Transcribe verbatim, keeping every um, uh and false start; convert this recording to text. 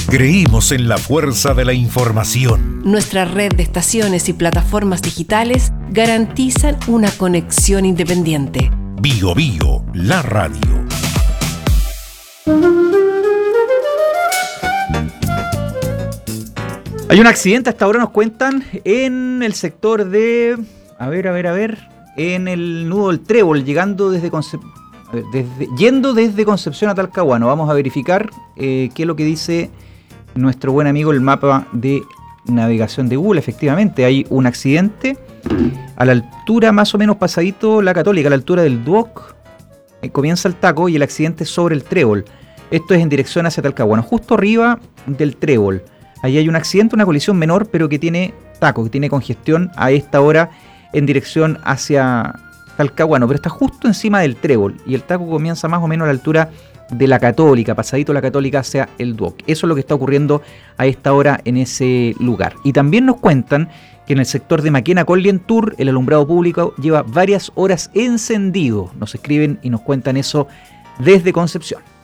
Creímos en la fuerza de la información. Nuestra red de estaciones y plataformas digitales garantizan una conexión independiente. Bio Bio, la radio. Hay un accidente, hasta ahora nos cuentan, en el sector de... A ver, a ver, a ver... En el nudo del Trébol, llegando desde, Concep... a ver, desde yendo desde Concepción a Talcahuano. Vamos a verificar eh, qué es lo que dice nuestro buen amigo el mapa de navegación de Google. Efectivamente, hay un accidente a la altura, más o menos pasadito La Católica, a la altura del Duoc. Eh, comienza el taco y el accidente es sobre el Trébol. Esto es en dirección hacia Talcahuano, justo arriba del Trébol. Ahí hay un accidente, una colisión menor, pero que tiene taco, que tiene congestión a esta hora en dirección hacia Talcahuano, pero está justo encima del Trébol y el taco comienza más o menos a la altura de La Católica, pasadito La Católica hacia el Duoc. Eso es lo que está ocurriendo a esta hora en ese lugar. Y también nos cuentan que en el sector de Maquena con Lientur el alumbrado público lleva varias horas encendido. Nos escriben y nos cuentan eso desde Concepción.